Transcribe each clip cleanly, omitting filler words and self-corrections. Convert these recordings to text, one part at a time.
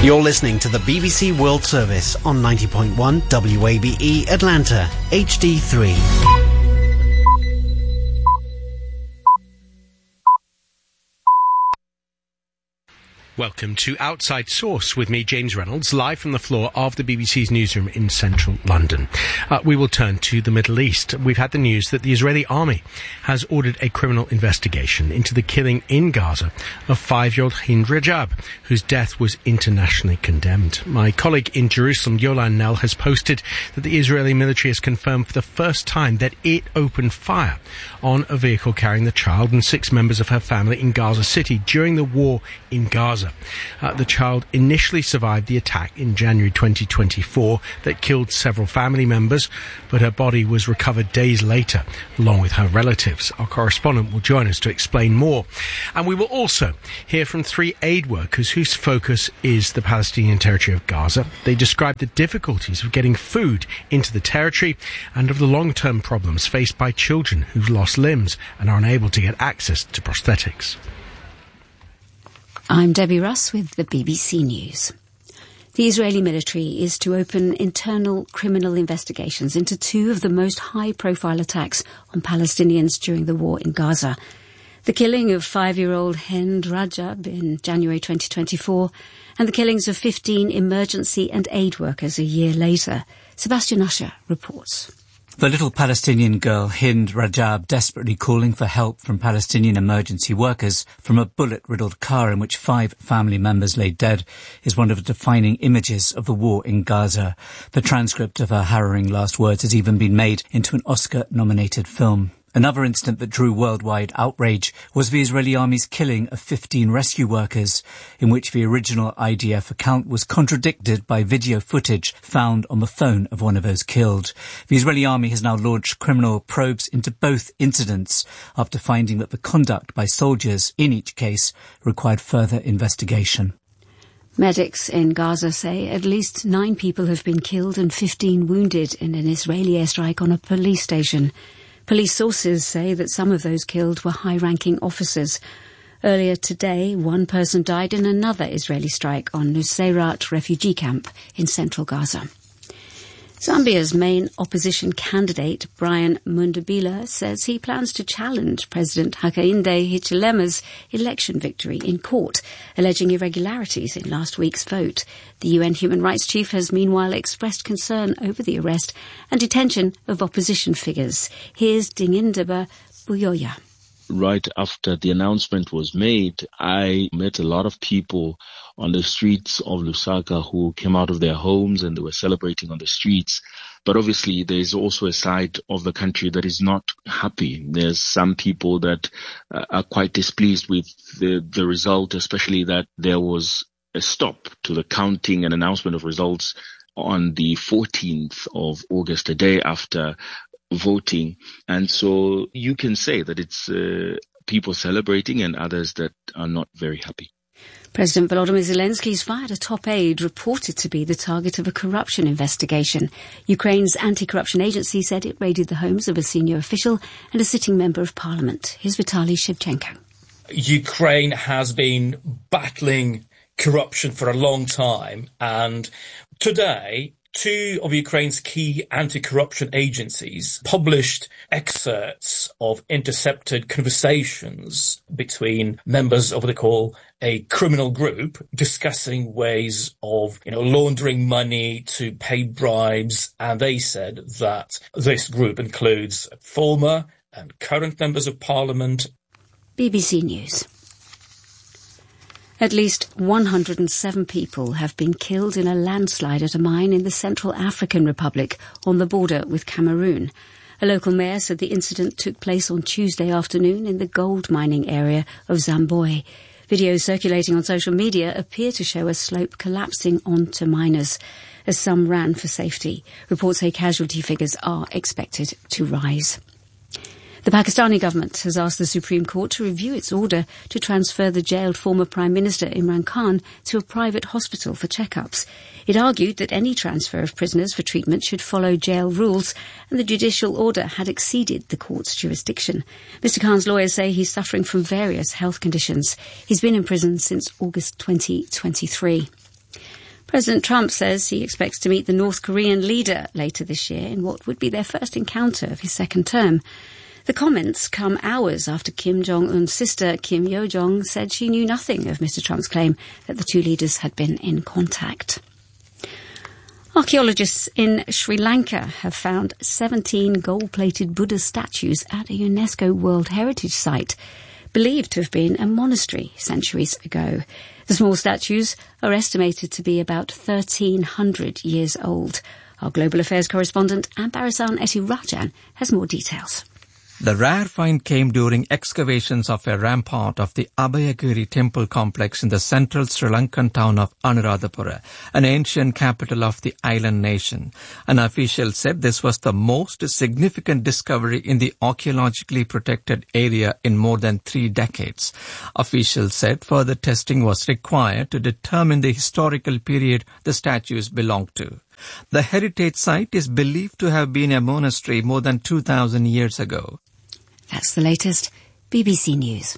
You're listening to the BBC World Service on 90.1 WABE Atlanta, HD3. Welcome to Outside Source with me, James Reynolds, live from the floor of the BBC's newsroom in central London. We will turn to the Middle East. We've had the news that the Israeli army has ordered a criminal investigation into the killing in Gaza of 5-year-old Hind Rajab, whose death was internationally condemned. My colleague in Jerusalem, Yolan Nell, has posted that the Israeli military has confirmed for the first time that it opened fire on a vehicle carrying the child and 6 members of her family in Gaza City during the war in Gaza. The child initially survived the attack in January 2024 that killed several family members, but her body was recovered days later, along with her relatives. Our correspondent will join us to explain more. And we will also hear from 3 aid workers whose focus is the Palestinian territory of Gaza. They describe the difficulties of getting food into the territory and of the long-term problems faced by children who've lost limbs and are unable to get access to prosthetics. I'm Debbie Russ with the BBC News. The Israeli military is to open internal criminal investigations into 2 of the most high-profile attacks on Palestinians during the war in Gaza. The killing of 5-year-old Hind Rajab in January 2024 and the killings of 15 emergency and aid workers a year later. Sebastian Usher reports. The little Palestinian girl, Hind Rajab, desperately calling for help from Palestinian emergency workers from a bullet-riddled car in which 5 family members lay dead, is one of the defining images of the war in Gaza. The transcript of her harrowing last words has even been made into an Oscar-nominated film. Another incident that drew worldwide outrage was the Israeli army's killing of 15 rescue workers, in which the original IDF account was contradicted by video footage found on the phone of one of those killed. The Israeli army has now launched criminal probes into both incidents after finding that the conduct by soldiers in each case required further investigation. Medics in Gaza say at least 9 people have been killed and 15 wounded in an Israeli airstrike on a police station. Police sources say that some of those killed were high-ranking officers. Earlier today, 1 person died in another Israeli strike on Nuseirat refugee camp in central Gaza. Zambia's main opposition candidate, Brian Mundabila, says he plans to challenge President Hakainde Hichilema's election victory in court, alleging irregularities in last week's vote. The UN Human Rights Chief has meanwhile expressed concern over the arrest and detention of opposition figures. Here's Dingindaba Buyoya. Right after the announcement was made, I met a lot of people on the streets of Lusaka who came out of their homes and they were celebrating on the streets. But obviously there is also a side of the country that is not happy. There's some people that are quite displeased with the result, especially that there was a stop to the counting and announcement of results on the 14th of August, a day after voting. And so you can say that it's people celebrating and others that are not very happy. President Volodymyr Zelensky's fired a top aide reported to be the target of a corruption investigation. Ukraine's anti-corruption agency said it raided the homes of a senior official and a sitting member of parliament. Here's Vitaly Shevchenko. Ukraine has been battling corruption for a long time, and today 2 of Ukraine's key anti-corruption agencies published excerpts of intercepted conversations between members of what they call a criminal group discussing ways of, laundering money to pay bribes. And they said that this group includes former and current members of parliament. BBC News. At least 107 people have been killed in a landslide at a mine in the Central African Republic on the border with Cameroon. A local mayor said the incident took place on Tuesday afternoon in the gold mining area of Zamboi. Videos circulating on social media appear to show a slope collapsing onto miners as some ran for safety. Reports say casualty figures are expected to rise. The Pakistani government has asked the Supreme Court to review its order to transfer the jailed former Prime Minister Imran Khan to a private hospital for checkups. It argued that any transfer of prisoners for treatment should follow jail rules, and the judicial order had exceeded the court's jurisdiction. Mr. Khan's lawyers say he's suffering from various health conditions. He's been in prison since August 2023. President Trump says he expects to meet the North Korean leader later this year in what would be their first encounter of his second term. The comments come hours after Kim Jong-un's sister, Kim Yo-jong, said she knew nothing of Mr. Trump's claim that the two leaders had been in contact. Archaeologists in Sri Lanka have found 17 gold-plated Buddha statues at a UNESCO World Heritage Site, believed to have been a monastery centuries ago. The small statues are estimated to be about 1,300 years old. Our Global Affairs correspondent, Ambarasan Etirajan, has more details. The rare find came during excavations of a rampart of the Abhayagiri temple complex in the central Sri Lankan town of Anuradhapura, an ancient capital of the island nation. An official said this was the most significant discovery in the archaeologically protected area in more than 3 decades. Officials said further testing was required to determine the historical period the statues belonged to. The heritage site is believed to have been a monastery more than 2,000 years ago. That's the latest. BBC News.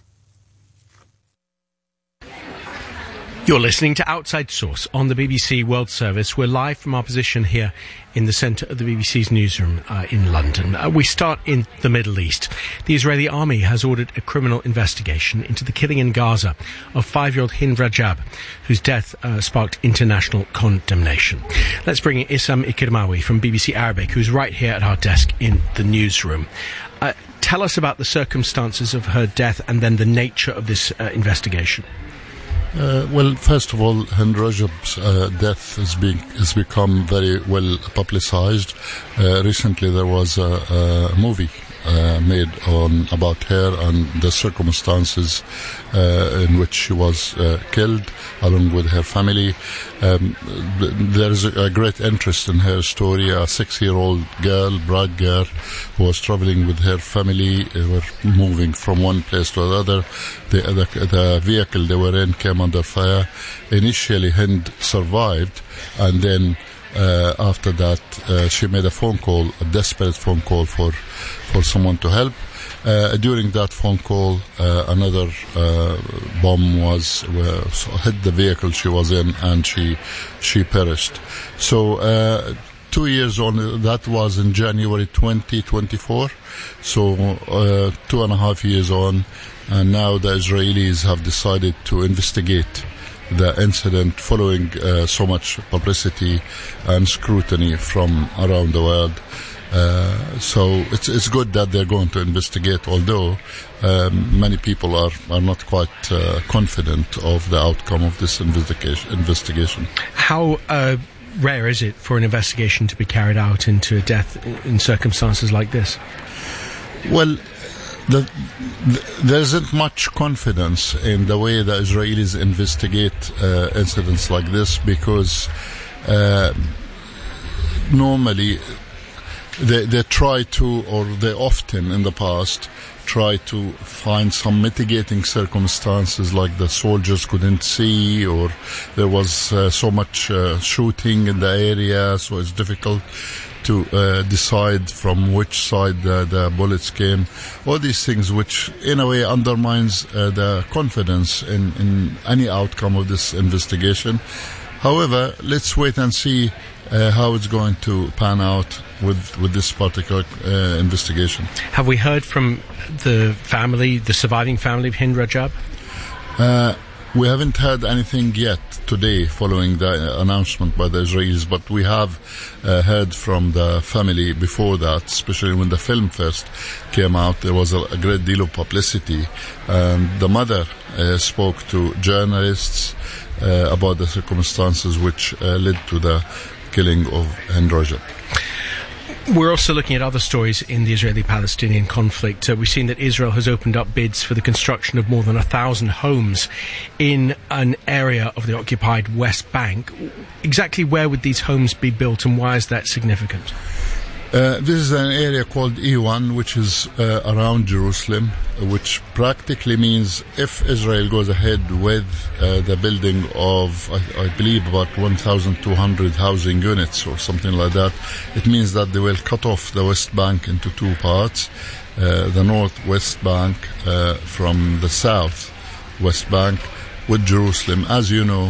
You're listening to Outside Source on the BBC World Service. We're live from our position here in the centre of the BBC's newsroom in London. We start in the Middle East. The Israeli army has ordered a criminal investigation into the killing in Gaza of 5-year-old Hind Rajab, whose death sparked international condemnation. Let's bring in Issam Ikirmawi from BBC Arabic, who's right here at our desk in the newsroom. Tell us about the circumstances of her death and then the nature of this investigation. Well, first of all, Hind Rajab's death has become very well publicized. Recently, there was a movie made about her and the circumstances in which she was killed, along with her family. There is a great interest in her story. A 6-year-old girl, bright girl, who was traveling with her family. They were moving from one place to another. The vehicle they were in came under fire. Initially, Hind survived, and then after that, she made a desperate phone call for someone to help. During that phone call, another bomb hit the vehicle she was in, and she perished. So 2 years on, that was in January 2024. So 2.5 years on, and now the Israelis have decided to investigate the incident following so much publicity and scrutiny from around the world. So it's good that they're going to investigate, although many people are not quite confident of the outcome of this investigation. How rare is it for an investigation to be carried out into a death in circumstances like this? Well, there isn't much confidence in the way the Israelis investigate incidents like this, because normally they try to, or they often in the past try to find some mitigating circumstances, like the soldiers couldn't see, or there was so much shooting in the area, so it's difficult to decide from which side the bullets came. All these things which in a way undermines the confidence in any outcome of this investigation. However, let's wait and see how it's going to pan out with this particular investigation. Have we heard from the surviving family of Hind Rajab? We haven't heard anything yet today following the announcement by the Israelis, but we have heard from the family before that, especially when the film first came out. There was a great deal of publicity, and the mother spoke to journalists about the circumstances which led to the killing of Hind Rajab. We're also looking at other stories in the Israeli-Palestinian conflict. We've seen that Israel has opened up bids for the construction of more than 1,000 homes in an area of the occupied West Bank. Exactly where would these homes be built, and why is that significant? This is an area called E1, which is around Jerusalem, which practically means if Israel goes ahead with the building of, I believe, about 1,200 housing units or something like that, it means that they will cut off the West Bank into 2 parts. The Northwest Bank from the South West Bank, with Jerusalem, as you know,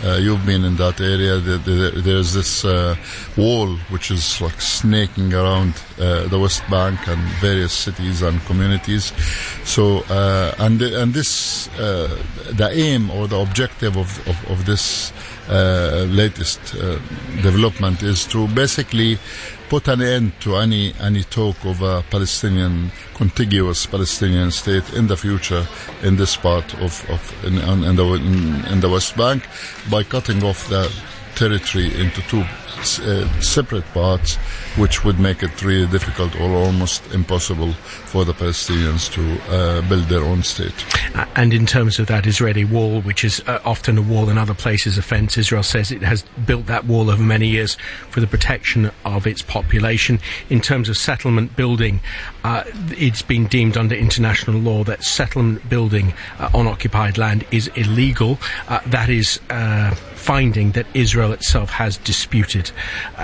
You've been in that area. There's this wall which is like snaking around the West Bank and various cities and communities. So, and this, the aim or the objective of this latest development is to basically put an end to any talk of a contiguous Palestinian state in the future in this part in the West Bank, by cutting off the territory into two separate parts, which would make it really difficult or almost impossible for the Palestinians to build their own state. And in terms of that Israeli wall, which is often a wall in other places, a fence, Israel says it has built that wall over many years for the protection of its population. In terms of settlement building, it's been deemed under international law that settlement building on occupied land is illegal. That is finding that Israel itself has disputed.